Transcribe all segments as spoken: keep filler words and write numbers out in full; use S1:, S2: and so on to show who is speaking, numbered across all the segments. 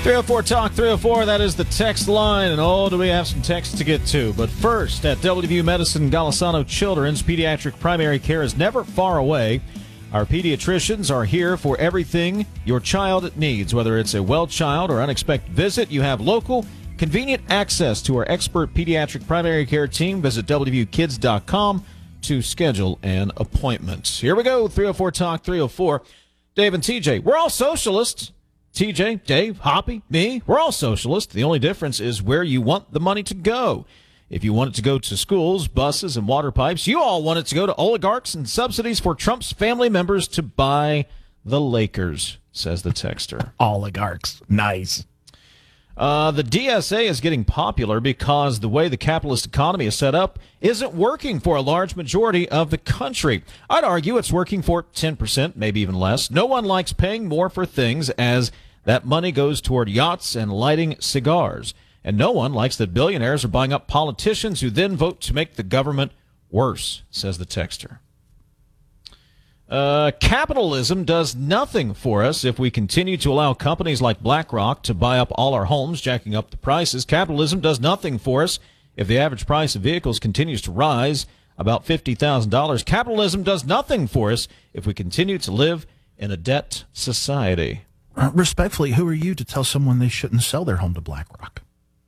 S1: three oh four Talk three oh four, that is the text line, and oh, do we have some texts to get to. But first, at W V U Medicine Golisano Children's, pediatric primary care is never far away. Our pediatricians are here for everything your child needs. Whether it's a well child or unexpected visit, you have local, convenient access to our expert pediatric primary care team. Visit W V U kids dot com to schedule an appointment. Here we go, three oh four Talk three oh four. Dave and T J, we're all socialists. T J, Dave, Hoppy, me, we're all socialists. The only difference is where you want the money to go. If you want it to go to schools, buses, and water pipes, you all want it to go to oligarchs and subsidies for Trump's family members to buy the Lakers, says the texter.
S2: Oligarchs. Nice.
S1: Uh, the D S A is getting popular because the way the capitalist economy is set up isn't working for a large majority of the country. I'd argue it's working for ten percent, maybe even less. No one likes paying more for things as that money goes toward yachts and lighting cigars. And no one likes that billionaires are buying up politicians who then vote to make the government worse, says the texter. Uh, capitalism does nothing for us if we continue to allow companies like BlackRock to buy up all our homes, jacking up the prices. Capitalism does nothing for us if the average price of vehicles continues to rise about fifty thousand dollars. Capitalism does nothing for us if we continue to live in a debt society.
S2: Uh, respectfully, who are you to tell someone they shouldn't sell their home to BlackRock?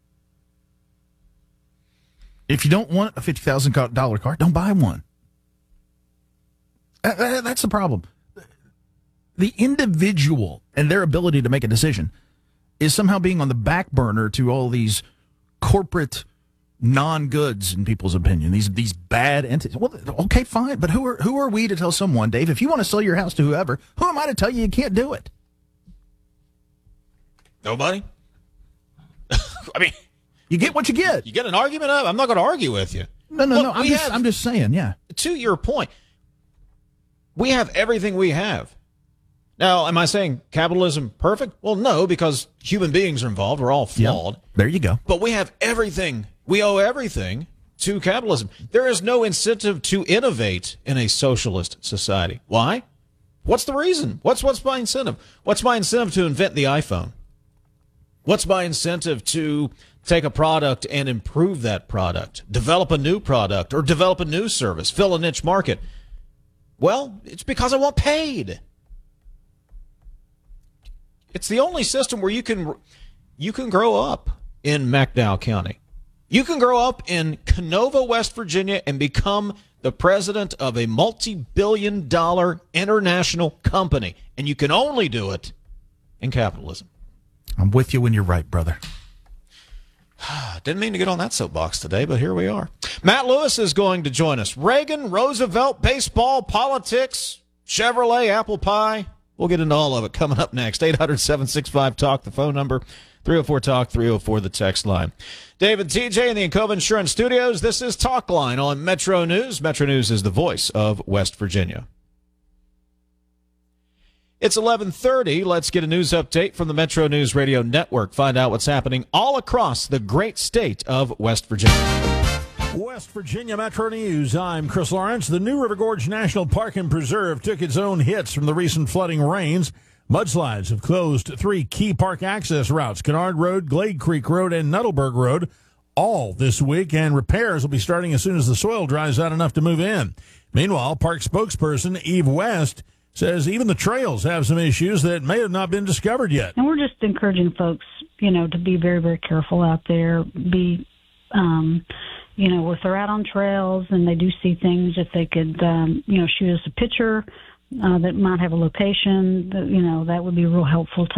S2: If you don't want a fifty thousand dollars car, don't buy one. Uh, that's the problem. The individual and their ability to make a decision is somehow being on the back burner to all these corporate non-goods, in people's opinion, these these bad entities. Well, okay, fine, but who are who are we to tell someone, Dave, if you want to sell your house to whoever, who am I to tell you you can't do it?
S1: Nobody. I mean,
S2: you get what you get.
S1: You get an argument up. I'm not going to argue with you.
S2: No, no,
S1: Look,
S2: no. I'm just, have, I'm just saying, yeah.
S1: To your point, we have everything we have. Now, am I saying capitalism perfect? Well, no, because human beings are involved. We're all flawed.
S2: Yep. There you go.
S1: But we have everything. We owe everything to capitalism. There is no incentive to innovate in a socialist society. Why? What's the reason? What's what's my incentive? What's my incentive to invent the iPhone? What's my incentive to take a product and improve that product, develop a new product, or develop a new service, fill a niche market? Well, it's because I want paid. It's the only system where you can you can grow up in McDowell County. You can grow up in Canova, West Virginia, and become the president of a multi-billion dollar international company. And you can only do it in capitalism.
S2: I'm with you when you're right, brother.
S1: Didn't mean to get on that soapbox today, but here we are. Matt Lewis is going to join us. Reagan, Roosevelt, baseball, politics, Chevrolet, apple pie. We'll get into all of it coming up next. eight hundred, seven six five, talk, the phone number. three oh four talk, three oh four, the text line. David, T J in the Encova Insurance Studios. This is Talk Line on Metro News. Metro News is the voice of West Virginia. It's eleven thirty. Let's get a news update from the Metro News Radio Network. Find out what's happening all across the great state of West Virginia.
S3: West Virginia Metro News. I'm Chris Lawrence. The New River Gorge National Park and Preserve took its own hits from the recent flooding rains. Mudslides have closed three key park access routes, Kennard Road, Glade Creek Road, and Nuttleburg Road, all this week, and repairs will be starting as soon as the soil dries out enough to move in. Meanwhile, park spokesperson Eve West says even the trails have some issues that may have not been discovered yet.
S4: And we're just encouraging folks, you know, to be very, very careful out there. Be, um, you know, if they're out on trails and they do see things, if they could, um, you know, shoot us a picture uh, that might have a location, you know, that would be real helpful to